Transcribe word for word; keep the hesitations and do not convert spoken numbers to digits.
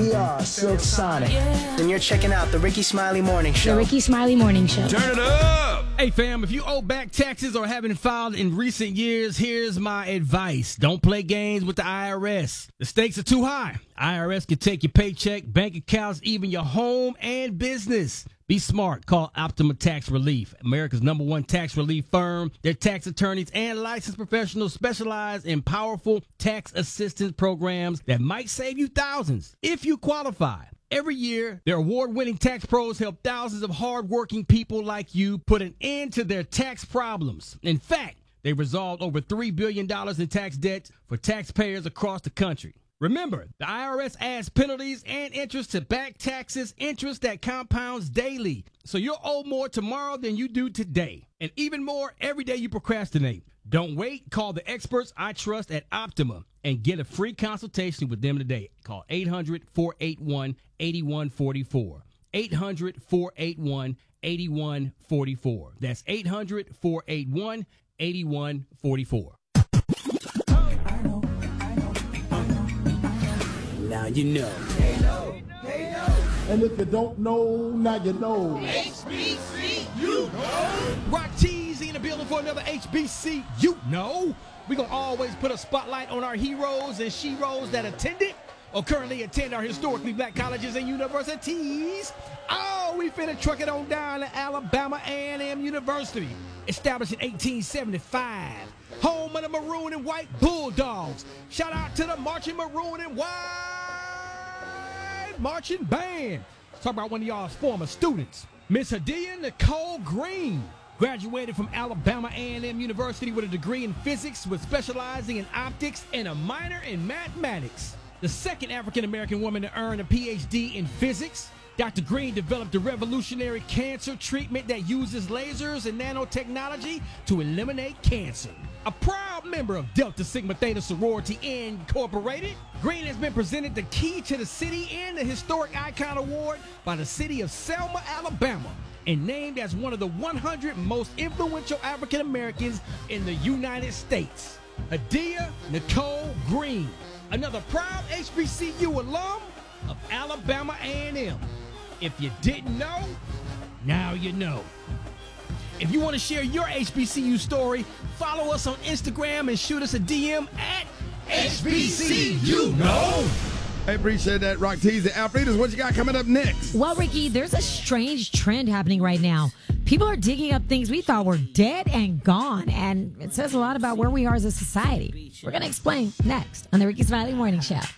we are Silk Sonic. Then you're checking out the Ricky Smiley Morning Show. The Ricky Smiley Morning Show. Turn it up! Hey, fam, if you owe back taxes or haven't filed in recent years, here's my advice. Don't play games with the I R S. The stakes are too high. I R S can take your paycheck, bank accounts, even your home and business. Be smart. Call Optima Tax Relief, America's number one tax relief firm. Their tax attorneys and licensed professionals specialize in powerful tax assistance programs that might save you thousands if you qualify. Every year, their award-winning tax pros help thousands of hardworking people like you put an end to their tax problems. In fact, they resolved over three billion dollars in tax debt for taxpayers across the country. Remember, the I R S adds penalties and interest to back taxes, interest that compounds daily. So you'll owe more tomorrow than you do today. And even more every day you procrastinate. Don't wait. Call the experts I trust at Optima and get a free consultation with them today. Call eight hundred, four eight one, eight one four four. eight hundred, four eight one, eight one four four. That's eight hundred, four eight one, eight one four four. Now you know. They know. They know. And if you don't know, now you know. H B C, you know. Rock Tees in the building for another H B C. You know. We're going to always put a spotlight on our heroes and sheroes that attended or currently attend our historically black colleges and universities. Oh, we finna truck it on down to Alabama A and M University, established in eighteen seventy-five. Home of the Maroon and White Bulldogs. Shout out to the Marching Maroon and White Marching Band. Talk about one of y'all's former students, Miss Hadia Nicole Green. Graduated from Alabama A and M University with a degree in physics with specializing in optics and a minor in mathematics. The second African-American woman to earn a P H D in physics. Doctor Green developed a revolutionary cancer treatment that uses lasers and nanotechnology to eliminate cancer. A proud member of Delta Sigma Theta Sorority Incorporated, Green has been presented the Key to the City and the Historic Icon Award by the city of Selma, Alabama, and named as one of the one hundred most influential African Americans in the United States. Hadia Nicole Green, another proud H B C U alum of Alabama A and M. If you didn't know, now you know. If you want to share your H B C U story, follow us on Instagram and shoot us a D M at H B C U Know. I appreciate that, Rock Tees. The Alfredas, what you got coming up next? Well, Ricky, there's a strange trend happening right now. People are digging up things we thought were dead and gone, and it says a lot about where we are as a society. We're going to explain next on the Ricky Smiley Morning Show.